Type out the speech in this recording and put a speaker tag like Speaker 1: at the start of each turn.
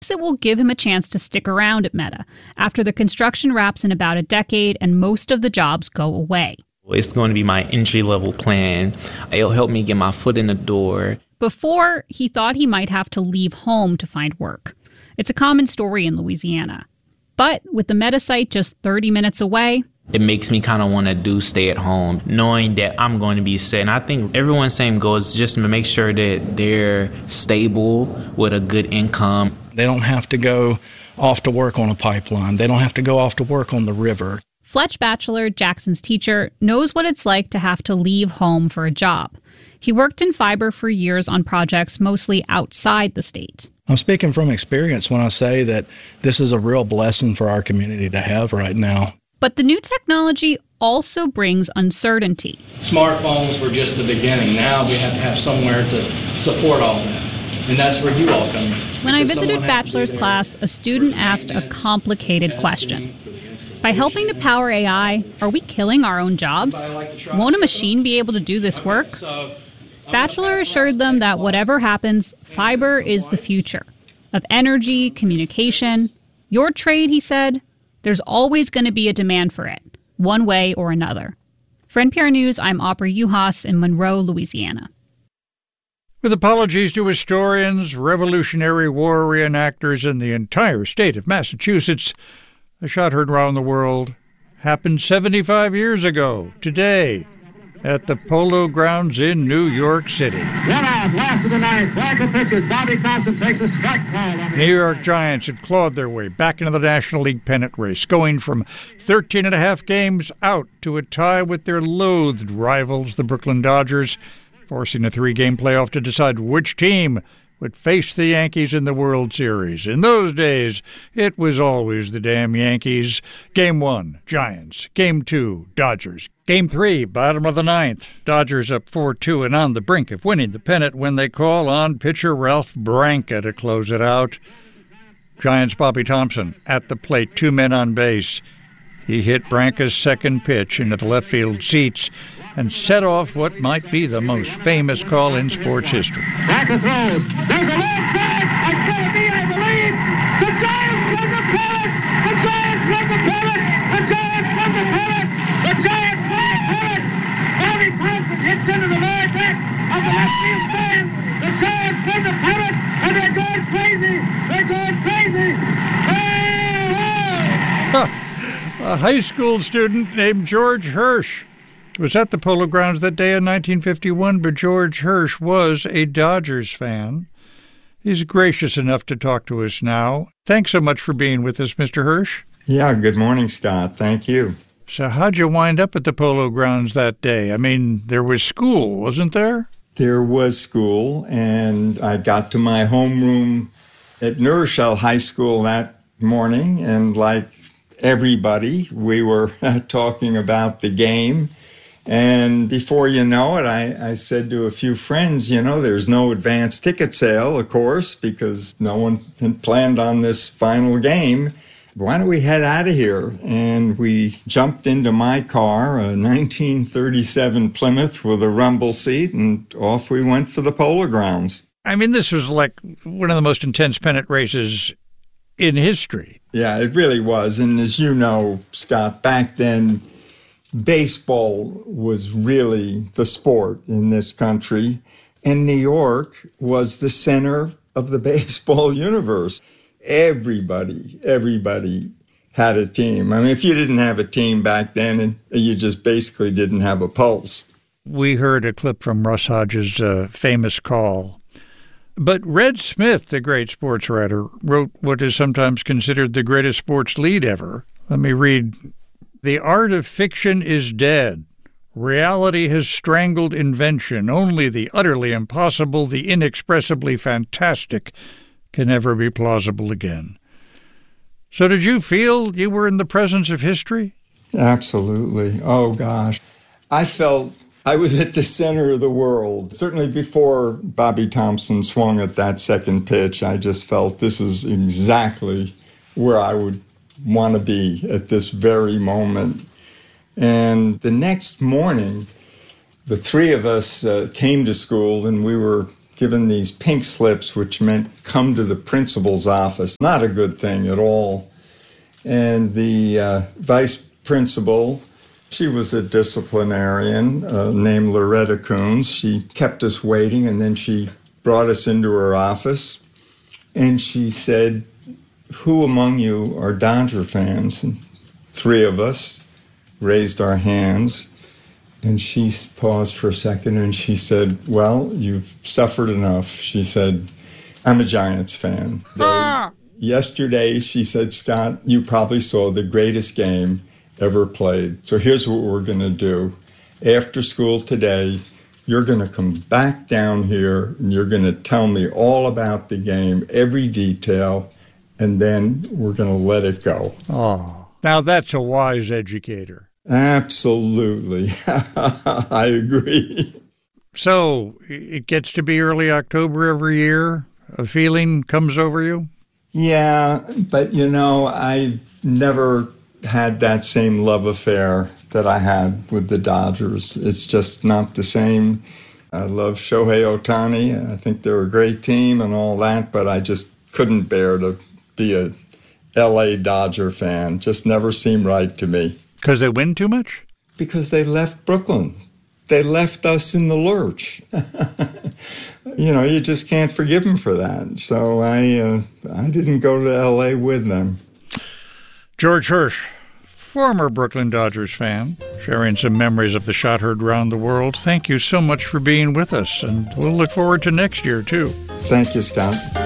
Speaker 1: hopes it will give him a chance to stick around at Meta after the construction wraps in about a decade and most of the jobs go away.
Speaker 2: It's going to be my entry-level plan. It'll help me get my foot in the door.
Speaker 1: Before, he thought he might have to leave home to find work. It's a common story in Louisiana. But with the Meta site just 30 minutes away,
Speaker 2: it makes me kind of want to stay at home, knowing that I'm going to be set. And I think everyone's same goal is just to make sure that they're stable with a good income.
Speaker 3: They don't have to go off to work on a pipeline. They don't have to go off to work on the river.
Speaker 1: Fletch Batchelor, Jackson's teacher, knows what it's like to have to leave home for a job. He worked in fiber for years on projects mostly outside the state.
Speaker 3: I'm speaking from experience when I say that this is a real blessing for our community to have right now.
Speaker 1: But the new technology also brings uncertainty.
Speaker 3: Smartphones were just the beginning. Now we have to have somewhere to support all that. And that's where you all come in.
Speaker 1: When I visited Batchelor's class, a student asked a complicated question. By helping to power AI, are we killing our own jobs? Won't a machine be able to do this work? Batchelor assured them that whatever happens, fiber is the future of energy, communication. Your trade, he said, there's always going to be a demand for it, one way or another. For NPR News, I'm Aubrey Juhas in Monroe, Louisiana.
Speaker 4: With apologies to historians, Revolutionary War reenactors, and the entire state of Massachusetts, a shot heard around the world happened 75 years ago, today, at the Polo Grounds in New York City.
Speaker 5: Last of the ninth, Michael pitches. Bobby Thompson takes a strike call.
Speaker 4: The New York Giants had clawed their way back into the National League pennant race, going from 13.5 games out to a tie with their loathed rivals, the Brooklyn Dodgers, forcing a 3-game playoff to decide which team would face the Yankees in the World Series. In those days, it was always the damn Yankees. Game 1, Giants. Game 2, Dodgers. Game 3, bottom of the ninth. Dodgers up 4-2 and on the brink of winning the pennant when they call on pitcher Ralph Branca to close it out. Giants' Bobby Thompson at the plate, 2 men on base. He hit Branca's second pitch into the left field seats and set off what might be the most famous call in sports history.
Speaker 5: Branca throws. There's a long strike. It's going to be, I believe. The Giants win the pennant. The Giants win the pennant. The Giants win the pennant. The Giants win the pennant. Bobby Thompson hits into the very back of the left field stand. The Giants win the pennant, and they're going crazy. They're going crazy.
Speaker 4: A high school student named George Hirsch was at the Polo Grounds that day in 1951, but George Hirsch was a Dodgers fan. He's gracious enough to talk to us now. Thanks so much for being with us, Mr. Hirsch.
Speaker 6: Yeah, good morning, Scott. Thank you.
Speaker 4: So how'd you wind up at the Polo Grounds that day? I mean, there was school, wasn't there?
Speaker 6: There was school, and I got to my homeroom at New Rochelle High School that morning, and like everybody, we were talking about the game. And before you know it, I said to a few friends, there's no advance ticket sale, of course, because no one had planned on this final game. Why don't we head out of here? And we jumped into my car, a 1937 Plymouth with a rumble seat, and off we went for the Polo Grounds.
Speaker 4: I mean, this was like one of the most intense pennant races in history.
Speaker 6: Yeah, it really was. And as you know, Scott, back then, baseball was really the sport in this country, and New York was the center of the baseball universe. Everybody had a team. I mean, if you didn't have a team back then, you just basically didn't have a pulse.
Speaker 4: We heard a clip from Russ Hodges' famous call. But Red Smith, the great sports writer, wrote what is sometimes considered the greatest sports lead ever. Let me read. The art of fiction is dead. Reality has strangled invention. Only the utterly impossible, the inexpressibly fantastic, can ever be plausible again. So did you feel you were in the presence of history?
Speaker 6: Absolutely. Oh, gosh. I felt I was at the center of the world. Certainly before Bobby Thompson swung at that second pitch, I just felt this is exactly where I would want to be at this very moment. And the next morning, the three of us came to school, and we were given these pink slips, which meant come to the principal's office. Not a good thing at all. And the vice principal, she was a disciplinarian named Loretta Coons. She kept us waiting, and then she brought us into her office. And she said, "Who among you are Dodger fans?" And 3 of us raised our hands. And she paused for a second and she said, "Well, you've suffered enough." She said, "I'm a Giants fan." Yesterday, she said, "Scott, you probably saw the greatest game ever played. So here's what we're going to do. After school today, you're going to come back down here and you're going to tell me all about the game, every detail, and then we're going to let it go."
Speaker 4: Oh, now that's a wise educator.
Speaker 6: Absolutely. I agree.
Speaker 4: So it gets to be early October every year. A feeling comes over you?
Speaker 6: Yeah, but I've never had that same love affair that I had with the Dodgers. It's just not the same. I love Shohei Ohtani. I think they're a great team and all that, but I just couldn't bear to be a L.A. Dodger fan. Just never seemed right to me.
Speaker 4: Because they win too much?
Speaker 6: Because they left Brooklyn. They left us in the lurch. You just can't forgive them for that. So I didn't go to L.A. with them.
Speaker 4: George Hirsch, former Brooklyn Dodgers fan, sharing some memories of the shot heard around the world. Thank you so much for being with us, and we'll look forward to next year, too.
Speaker 6: Thank you, Scott.